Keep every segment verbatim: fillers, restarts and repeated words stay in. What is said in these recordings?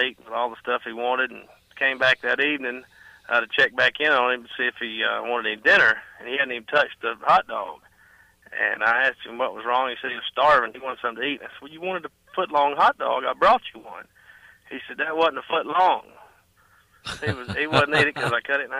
plate with all the stuff he wanted, and came back that evening uh, to check back in on him to see if he uh, wanted any dinner, and he hadn't even touched the hot dog. And I asked him what was wrong. He said he was starving. He wanted something to eat. I said, well, you wanted a foot-long hot dog. I brought you one. He said, that wasn't a foot long. He, was, he wasn't eating it because I cut it in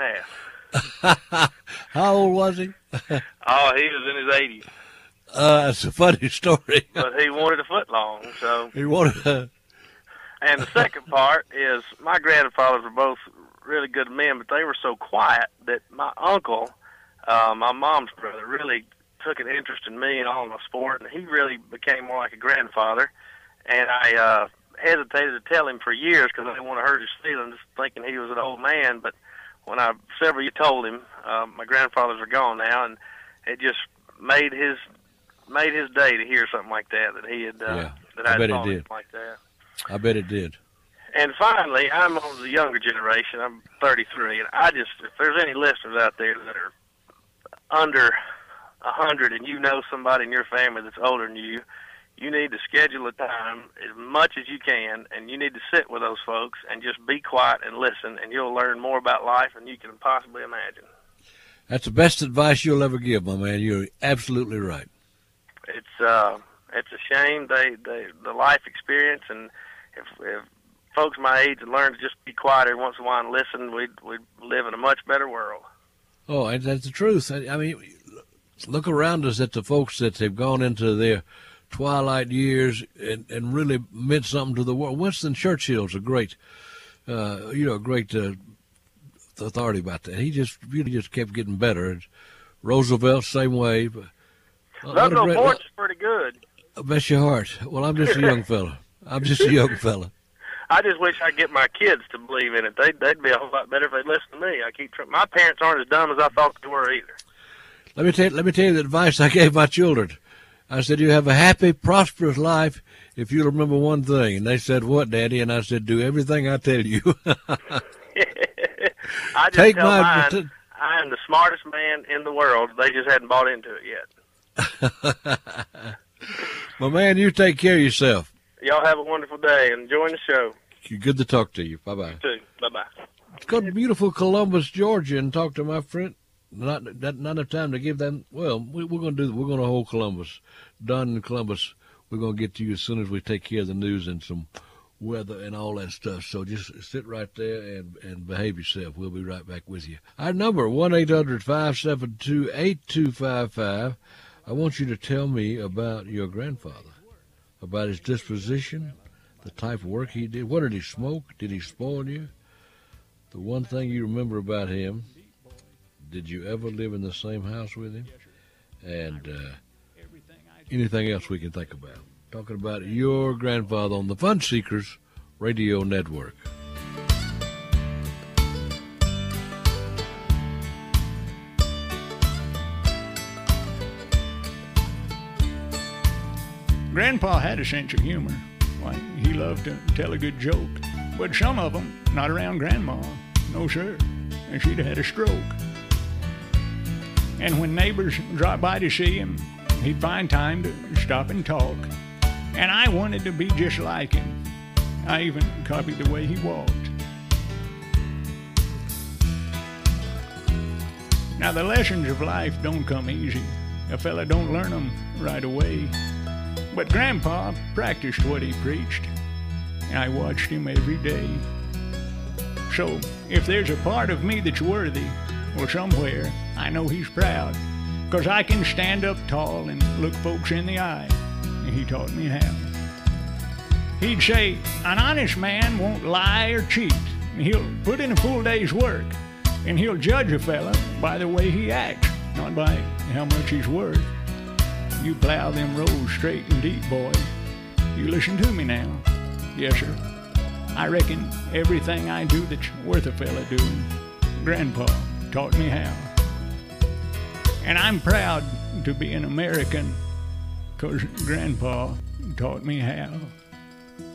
half. How old was he? Oh, he was in his eighties. Uh, it's a funny story. But he wanted a foot long, so. He wanted a... And the second part is my grandfathers were both really good men, but they were so quiet that my uncle, uh, my mom's brother, really took an interest in me and all my sport, and he really became more like a grandfather. And I uh, hesitated to tell him for years because I didn't want to hurt his feelings, thinking he was an old man. But when I several years told him, uh, my grandfathers are gone now, and it just made his made his day to hear something like that, that he had uh, yeah, that I, I bet thought it did. like that. I bet it did. And finally, I'm on the younger generation. I'm thirty-three, and I just, if there's any listeners out there that are under a hundred, and you know somebody in your family that's older than you, you need to schedule a time as much as you can, and you need to sit with those folks and just be quiet and listen, and you'll learn more about life than you can possibly imagine. That's the best advice you'll ever give, my man. You're absolutely right. It's uh, it's a shame they, they the life experience, and if, if folks my age had learned to just be quiet every once in a while and listen, we'd we'd live in a much better world. Oh, and that's the truth. I mean, look around us at the folks that have gone into their twilight years and, and really meant something to the world. Winston Churchill's a great, uh, you know, a great uh, authority about that. He just really just kept getting better. Roosevelt, same way. But, uh, Roosevelt Boyd's pretty good. Bless your heart. Well, I'm just a young fella. I'm just a young fella. I just wish I'd get my kids to believe in it. They'd, they'd be a whole lot better if they'd listen to me. I keep trying. My parents aren't as dumb as I thought they were either. Let me tell let me tell you the advice I gave my children. I said, you have a happy, prosperous life if you'll remember one thing. And they said, what, Daddy? And I said, do everything I tell you. I just Take tell my, mine, t- I am the smartest man in the world. They just hadn't bought into it yet. My man, you take care of yourself. Y'all have a wonderful day and enjoy the show. Good to talk to you. Bye-bye. You too. Bye-bye. Let's go to beautiful Columbus, Georgia, and talk to my friend. Not not, not enough time to give them. Well, we, we're going to do. We're going to hold Columbus. Don in Columbus. We're going to get to you as soon as we take care of the news and some weather and all that stuff. So just sit right there and, and behave yourself. We'll be right back with you. Our number, one eight hundred five seven two eight two five five. I want you to tell me about your grandfather, about his disposition, the type of work he did. What did he smoke? Did he spoil you? The one thing you remember about him, did you ever live in the same house with him? And uh, anything else we can think about. Talking about your grandfather on the Fun Seekers Radio Network. Grandpa had a sense of humor. Like, he loved to tell a good joke. But some of them, not around Grandma. No, sir. And she'd have had a stroke. And when neighbors dropped by to see him, he'd find time to stop and talk. And I wanted to be just like him. I even copied the way he walked. Now, the lessons of life don't come easy. A fella don't learn them right away. But Grandpa practiced what he preached, and I watched him every day. So, if there's a part of me that's worthy, well, somewhere I know he's proud, 'cause I can stand up tall and look folks in the eye, and he taught me how. He'd say, an honest man won't lie or cheat. He'll put in a full day's work, and he'll judge a fella by the way he acts, not by how much he's worth. You plow them roads straight and deep, boy. You listen to me now. Yes, sir. I reckon everything I do that's worth a fella doing, Grandpa taught me how. And I'm proud to be an American, 'cause Grandpa taught me how.